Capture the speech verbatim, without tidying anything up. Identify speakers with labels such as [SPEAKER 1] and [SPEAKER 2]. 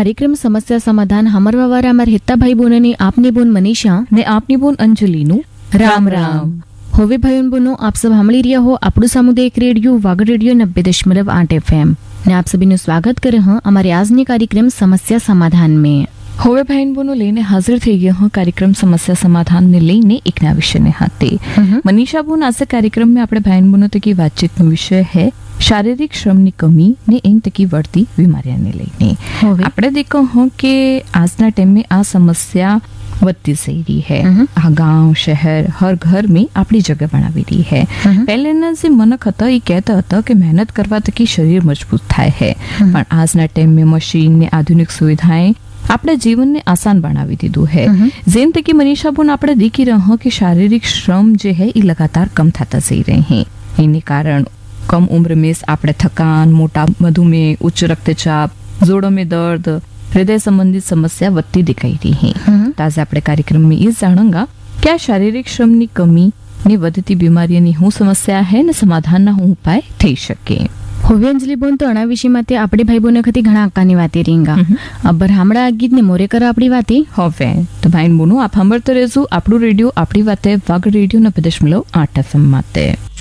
[SPEAKER 1] કાર્યક્રમ સમસ્યા સમાધાન હમરવા વાળા અમાર હિતા ભાઈ બોનની આપની બોન મનીષા
[SPEAKER 2] ને આપની બોન અંજલિનું
[SPEAKER 1] રામ રામ. હવે ભાઈઓ બોનો આપ સબ સાંભળી રહ્યા હો આપણું સામુદાયિક રેડિયો વાગડ રેડિયો નब्बे दशमलव आठ एफएम ने आप सभी નું સ્વાગત કરે હા અમારે આજની કાર્યક્રમ સમસ્યા સમાધાન में.
[SPEAKER 2] હવે ભાઈ બોનો લઈને હાજર થઈ ગયા હું કાર્યક્રમ समस्या समाधान ने લઈને એકના વિષયને હાથે. मनीषा बोन आज कार्यक्रम में આપણે ભાઈ બોનો તકી વાતચીતનો વિષય है શારીરિક શ્રમની કમી ને એમ તકી बढ़ती बीमारियां લઈને. આપણે દેખો હો કે આજના ટાઈમ में આ સમસ્યા વધતી જઈ રહી है. આ ગાंव शहर हर घर में આપણી જગ્યા બનાવી રહી है. પહેલેના જે મનક હતા એ કહેતા હતા કે મહેનત કરવા તકી શરીર મજબૂત થાય है, પણ આજના ટાઈમ में મશીન ને આધુનિક સુવિધાएं આપણે જીવનને આસાન બનાવી દીધું है. જેમ તકી મનીષા બોન આપણે દેખી રહ્યા કે શારીરિક શ્રમ જે है એ लगातार कम થતા જઈ રહે हैं. એની કારણ कम उम्र में આપણે थकान, मोटा मधुमेह, उच्च रक्तचाप, जोड़ों में दर्द, हृदय संबंधित समस्या વધતી દેખાઈ રહી है. તાજા આપણે કાર્યક્રમ में ये જાણूंगा કે આ શારીરિક શ્રમની કમી ને વધતી બીમારીઓની શું સમસ્યા है ને સમાધાનના શું ઉપાય થઈ શકે.
[SPEAKER 1] હવે અંજલિ બોન તો આના વિષય માટે આપણે ભાઈ બોને ખતી ઘણા આકાની વાતે રીંગા અબર હામડા ગીત ને મોરે કર આપણી વાતે.
[SPEAKER 2] હવે તો ભાઈ બોનો આપ સાંભળતો રહેજો આપણું રેડિયો આપણી વાતે વાગડ રેડિયો નब्बे दशमलव आठ एफएम માટે.